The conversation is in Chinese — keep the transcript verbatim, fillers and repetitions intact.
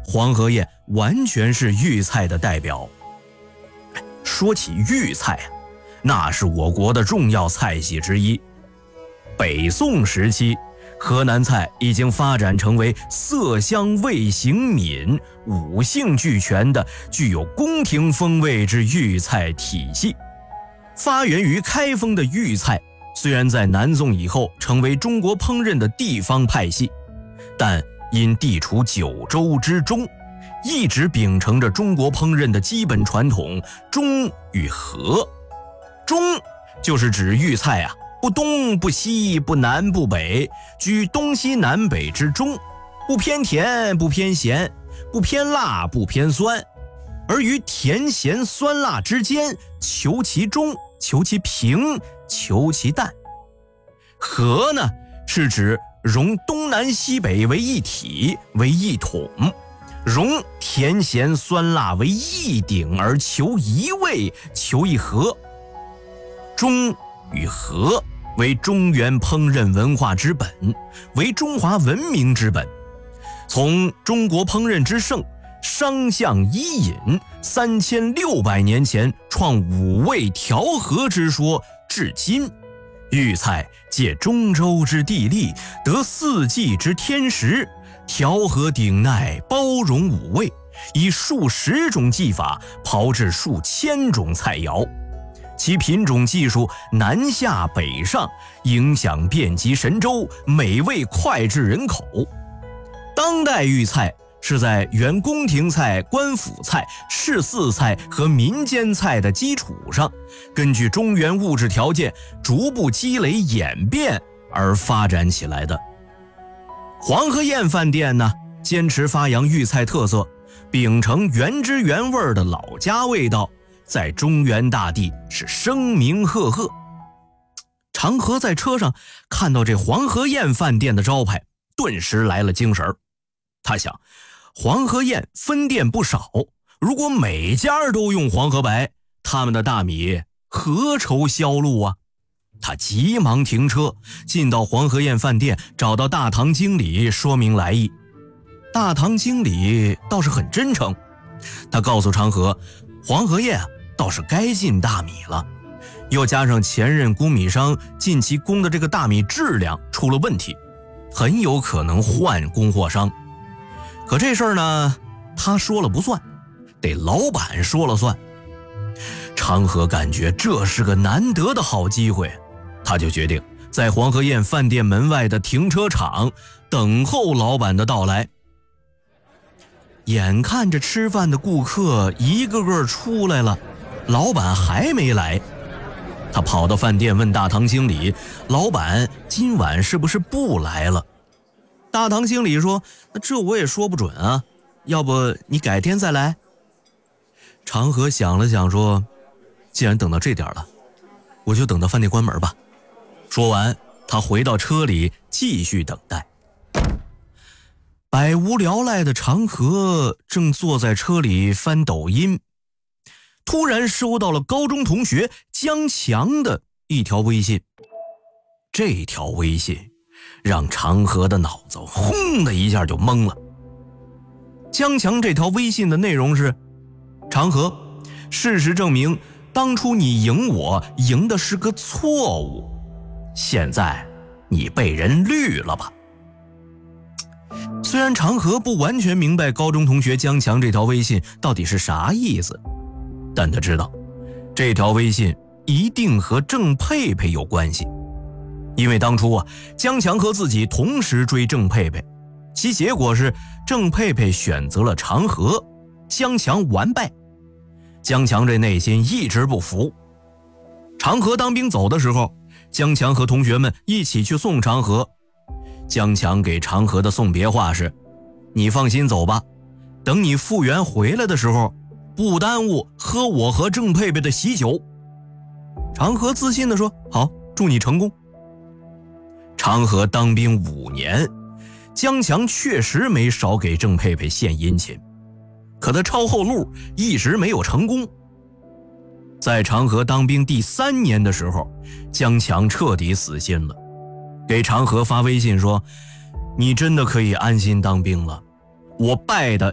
黄河宴完全是豫菜的代表。说起豫菜啊，那是我国的重要菜系之一。北宋时期，河南菜已经发展成为色香味形闽五性俱全的具有宫廷风味之豫菜体系。发源于开封的豫菜，虽然在南宋以后成为中国烹饪的地方派系，但因地处九州之中，一直秉承着中国烹饪的基本传统中与和。中就是指豫菜啊，不东不西不南不北，居东西南北之中，不偏甜不偏咸，不偏辣不偏酸，而于甜咸酸辣之间，求其中，求其平，求其淡。和呢，是指融东南西北为一体，为一统，融甜咸酸辣为一鼎而求一味，求一和。中与和为中原烹饪文化之本，为中华文明之本。从中国烹饪之圣商相伊尹三千六百年前创五味调和之说至今，豫菜借中州之地利，得四季之天时，调和鼎鼐，包容五味，以数十种技法炮制数千种菜肴，其品种技术南下北上，影响遍及神州，美味脍炙人口。当代豫菜是在原宫廷菜、官府菜、市祀菜和民间菜的基础上，根据中原物质条件逐步积累演变而发展起来的。黄河宴饭店呢，坚持发扬豫菜特色，秉承原汁原味的老家味道，在中原大地是声名赫赫。长河在车上看到这黄河宴饭店的招牌，顿时来了精神。他想，黄河宴分店不少，如果每家都用黄河白，他们的大米何愁销路啊？他急忙停车，进到黄河宴饭店，找到大堂经理说明来意。大堂经理倒是很真诚，他告诉长河，黄河宴啊倒是该进大米了，又加上前任供米商近期供的这个大米质量出了问题，很有可能换供货商。可这事儿呢，他说了不算，得老板说了算。长河感觉这是个难得的好机会，他就决定在黄河宴饭店门外的停车场等候老板的到来。眼看着吃饭的顾客一个个出来了，老板还没来。他跑到饭店问大堂经理，老板今晚是不是不来了？大堂经理说，那这我也说不准啊，要不你改天再来。长河想了想说，既然等到这点了，我就等到饭店关门吧。说完，他回到车里继续等待。百无聊赖的长河正坐在车里翻抖音，突然收到了高中同学江强的一条微信。这条微信让长河的脑子轰的一下就懵了。江强这条微信的内容是，长河，事实证明当初你赢我赢的是个错误，现在你被人绿了吧。虽然长河不完全明白高中同学江强这条微信到底是啥意思，但他知道这条微信一定和郑佩佩有关系。因为当初啊，江强和自己同时追郑佩佩，其结果是郑佩佩选择了长河，江强完败。江强这内心一直不服。长河当兵走的时候，江强和同学们一起去送长河。江强给长河的送别话是，你放心走吧，等你复员回来的时候，不耽误喝我和郑佩佩的喜酒。长河自信地说，好，祝你成功。长河当兵五年，江强确实没少给郑佩佩献殷勤，可他抄后路一直没有成功。在长河当兵第三年的时候，江强彻底死心了，给长河发微信说，你真的可以安心当兵了，我败的